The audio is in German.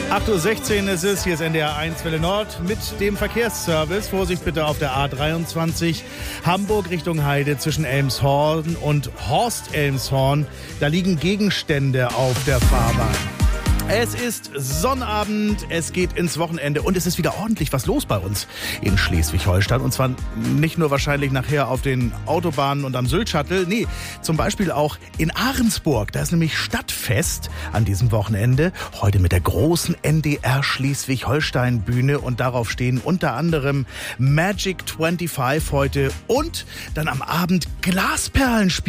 8:16 Uhr ist es, hier ist NDR 1 Welle Nord mit dem Verkehrsservice. Vorsicht bitte auf der A23 Hamburg Richtung Heide zwischen Elmshorn und Horst-Elmshorn. Da liegen Gegenstände auf der Fahrbahn. Es ist Sonnabend, es geht ins Wochenende und es ist wieder ordentlich was los bei uns in Schleswig-Holstein. Und zwar nicht nur wahrscheinlich nachher auf den Autobahnen und am Sylt-Shuttle, nee, zum Beispiel auch in Ahrensburg. Da ist nämlich Stadtfest an diesem Wochenende. Heute mit der großen NDR Schleswig-Holstein-Bühne und darauf stehen unter anderem Magic 25 heute und dann am Abend Glasperlenspiel.